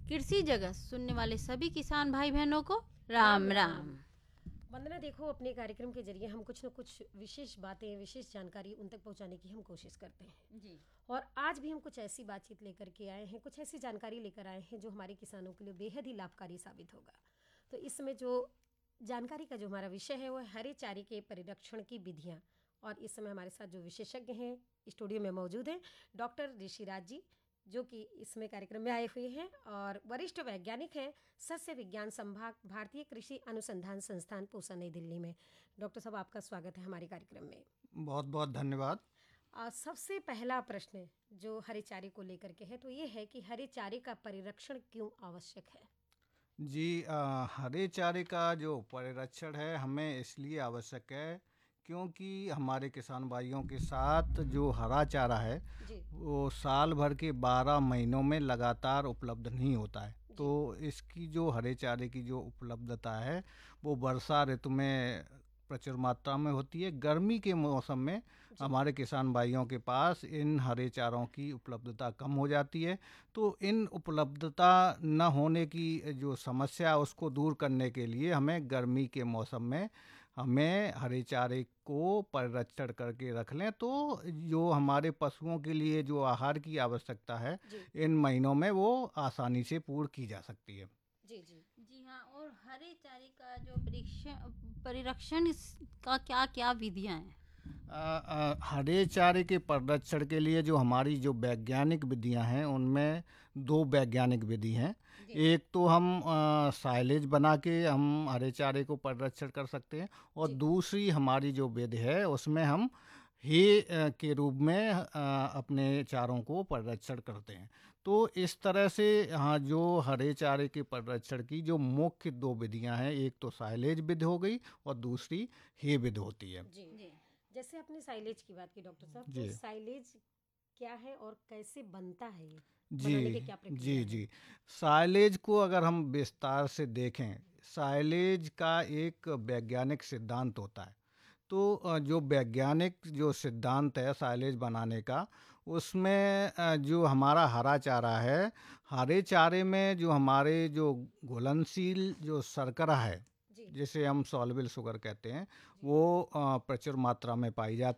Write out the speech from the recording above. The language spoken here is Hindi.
कृषि जगत सुनने वाले सभी किसान भाई बहनों को राम राम। वंदना, देखो अपने कार्यक्रम के जरिए हम कुछ न कुछ विशेष बातें, विशेष जानकारी उन तक पहुंचाने की हम कोशिश करते हैं जी। और आज भी हम कुछ ऐसी बातचीत लेकर के आए हैं, कुछ ऐसी जानकारी लेकर आए हैं जो हमारे किसानों के लिए बेहद ही लाभकारी साबित होगा। तो इस समय जो जानकारी का जो हमारा विषय है वो हरे चारे के परिरक्षण की विधियाँ। और इस समय हमारे साथ जो विशेषज्ञ हैं स्टूडियो में मौजूद हैं, डॉक्टर ऋषिराज जी, जो कि इसमें कार्यक्रम में आए हुए हैं और वरिष्ठ वैज्ञानिक हैं सस्य विज्ञान संभाग, भारतीय कृषि अनुसंधान संस्थान, पूसा, नई दिल्ली में। डॉक्टर साहब, आपका स्वागत है हमारे कार्यक्रम में। बहुत बहुत धन्यवाद। सबसे पहला प्रश्न जो हरे चारे को लेकर के है तो ये है कि हरे चारे का परिरक्षण क्यों आवश्यक है? जी, हरे चारे का जो परिरक्षण है हमें इसलिए आवश्यक है क्योंकि हमारे किसान भाइयों के साथ जो हरा चारा है जी वो साल भर के 12 महीनों में लगातार उपलब्ध नहीं होता है। जी तो इसकी जो हरे चारे की जो उपलब्धता है वो वर्षा ऋतु में प्रचुर मात्रा में होती है। गर्मी के मौसम में जी हमारे किसान भाइयों के पास इन हरे चारों की उपलब्धता कम हो जाती है। तो इन उपलब्धता न होने की जो समस्या उसको दूर करने के लिए हमें गर्मी के मौसम में हमें हरे चारे को परिरक्षण करके रख लें तो जो हमारे पशुओं के लिए जो आहार की आवश्यकता है जी इन महीनों में वो आसानी से पूर्ण की जा सकती है। जी जी जी हाँ, और हरे चारे का जो परिरक्षण का क्या क्या विधियां हैं? हरे चारे के परिरक्षण के लिए जो हमारी जो वैज्ञानिक विधियां हैं उनमें दो वैज्ञानिक विधि हैं। जी एक तो हम साइलेज बना के हम हरे चारे को परिरक्षण कर सकते हैं और जी दूसरी हमारी जो विधि है उसमें हम हे के रूप में अपने चारों को परिरक्षण करते हैं। तो इस तरह से हाँ, जो हरे चारे के परिरक्षण की जो मुख्य दो विधियां हैं, एक तो साइलेज विधि हो गई और दूसरी हे विधि होती है। जी जी जैसे आपने साइलेज की बात की डॉक्टर साहब, तो जी साइलेज क्या है और कैसे बनता है? ये जी बनाने की क्या जी प्रक्रिया है? जी साइलेज को अगर हम विस्तार से देखें, साइलेज का एक वैज्ञानिक सिद्धांत होता है। तो जो वैज्ञानिक जो सिद्धांत है साइलेज बनाने का, उसमें जो हमारा हरा चारा है, हरे चारे में जो हमारे जो घुलनशील जो शर्करा है जी जिसे हम सॉल्युबल शुगर कहते हैं जी वो प्रचुर मात्रा में पाई जाती